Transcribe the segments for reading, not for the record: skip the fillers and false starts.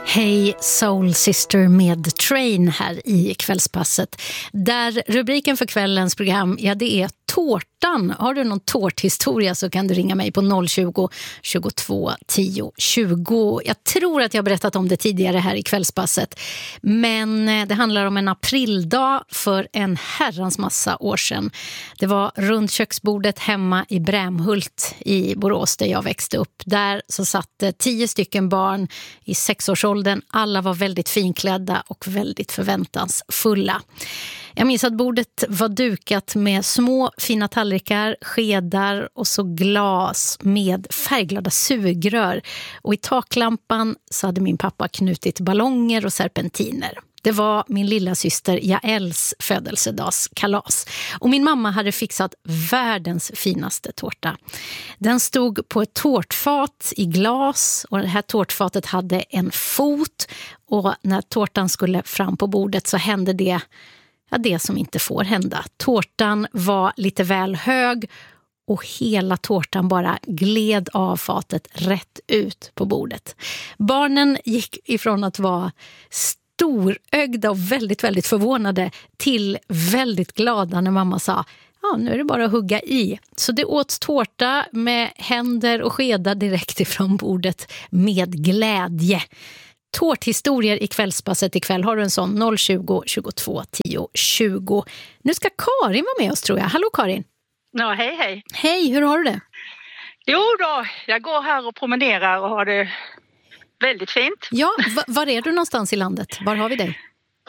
Hej Soul Sister med Train här i Kvällspasset. Där rubriken för kvällens program, ja det är tårtan. Har du någon tårthistoria så kan du ringa mig på 020 22 10 20. Jag tror att jag har berättat om det tidigare här i Kvällspasset. Men det handlar om en aprildag för en herrans massa år sedan. Det var runt köksbordet hemma i Brämhult i Borås där jag växte upp. Där så satt 10 stycken barn i 6-årsåldern. Alla var väldigt finklädda och väldigt förväntansfulla. Jag minns att bordet var dukat med små fina tallrikar, skedar och så glas med färgglada sugrör. Och i taklampan så hade min pappa knutit ballonger och serpentiner. Det var min lilla syster Jaels födelsedagskalas. Och min mamma hade fixat världens finaste tårta. Den stod på ett tårtfat i glas och det här tårtfatet hade en fot. Och när tårtan skulle fram på bordet så hände det, ja, det som inte får hända. Tårtan var lite väl hög och hela tårtan bara gled av fatet rätt ut på bordet. Barnen gick ifrån att vara storögda och väldigt, väldigt förvånade till väldigt glada när mamma sa: ja, nu är det bara att hugga i. Så det åts tårta med händer och skedar direkt ifrån bordet med glädje. Tårthistorier i Kvällspasset ikväll. Har du en sån? 020 22 10 20. Nu ska Karin vara med oss, tror jag. Hallå Karin. Ja, hej hej. Hej, hur har du det? Jo då, jag går här och promenerar och har det väldigt fint. Ja, var är du någonstans i landet? Var har vi dig?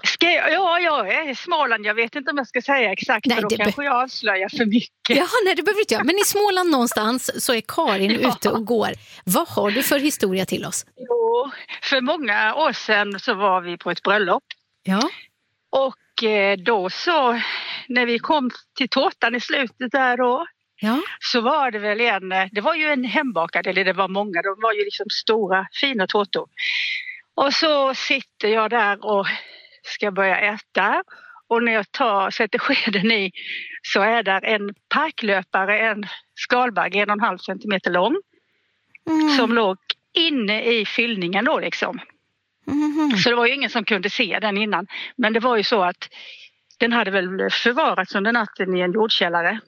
Jag är i Småland. Jag vet inte om jag ska säga exakt, nej, för då kanske jag avslöjar för mycket. Ja, nej, det behöver inte jag. Men i Småland någonstans så är Karin ute och går. Vad har du för historia till oss? Jo, för många år sedan så var vi på ett bröllop. Ja. Och då så, när vi kom till tårtan i slutet där då, ja, så var det väl det var ju en hembakad, eller det var många, de var ju liksom stora, fina tårtor. Och så sitter jag där och ska börja äta, och när jag sätter skeden i så är där en parklöpare, en skalbagge 1,5 centimeter lång, som låg inne i fyllningen då liksom. Så det var ju ingen som kunde se den innan, men det var ju så att den hade väl förvarats under natten i en jordkällare.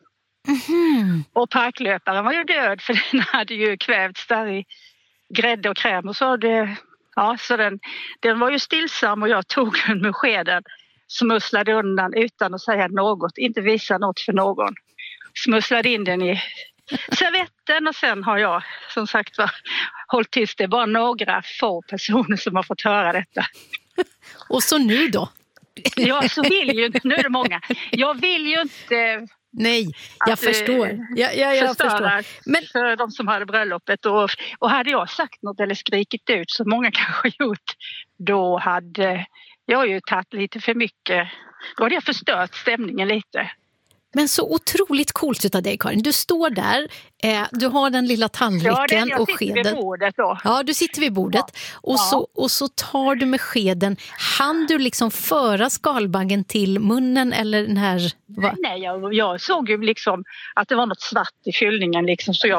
Och parklöparen var ju död, för den hade ju kvävts där i grädde och kräm och så. Ja, så den var ju stillsam och jag tog den med skeden, smusslade undan utan att säga något, inte visa något för någon. Smusslade in den i servetten och sen har jag som sagt hållit tyst. Det är bara några få personer som har fått höra detta. Och så nu då? Ja, så nu är det många. Jag vill ju inte... Nej, jag förstår. Jag förstår. Men för de som hade bröllopet, och hade jag sagt något eller skrikit ut, så många kanske gjort, då hade jag ju tagit lite för mycket. Då hade jag förstört stämningen lite. Men så otroligt coolt utav dig, Karin. Du står där, du har den lilla tallriken och skeden. Jag sitter vid bordet då. Ja, du sitter vid bordet. Ja. Och så tar du med skeden. Han du liksom föra skalbaggen till munnen eller den här... Nej, jag såg ju liksom att det var något svart i fyllningen liksom, så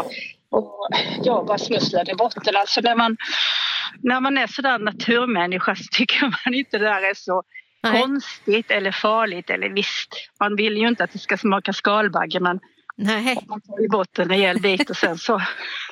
jag bara smusslade bort det. Alltså när man är sådär naturmänniska så tycker man inte det där är så... Nej. Konstigt eller farligt, eller visst, man vill ju inte att det ska smaka skalbagge, men man tar ju bort en rejäl bit och sen så...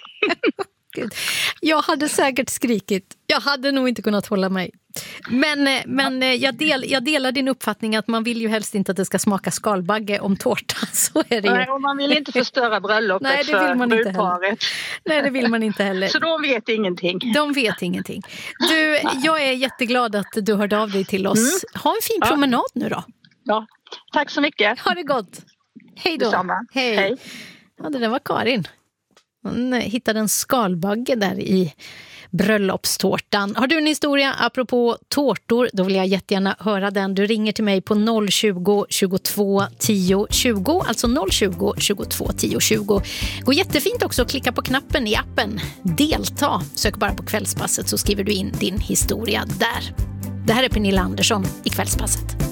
Jag hade säkert skrikit. Jag hade nog inte kunnat hålla mig. Men jag delar din uppfattning att man vill ju helst inte att det ska smaka skalbagge om tårta. Så är det ju. Nej, och man vill inte förstöra bröllopet. Nej, det vill man inte heller. Nej, det vill man inte heller. Så de vet ingenting. De vet ingenting. Du, jag är jätteglad att du hörde av dig till oss. Ha en fin promenad nu då. Ja, tack så mycket. Ha det gott. Hej då. Detsamma. Hej. Ja, det där var Karin. Hon hittade en skalbagge där i bröllopstårtan. Har du en historia apropå tårtor, då vill jag jättegärna höra den. Du ringer till mig på 020 22 10 20, alltså 020 22 10 20. Går jättefint också att klicka på knappen i appen Delta. Sök bara på Kvällspasset så skriver du in din historia där. Det här är Pernilla Andersson i Kvällspasset.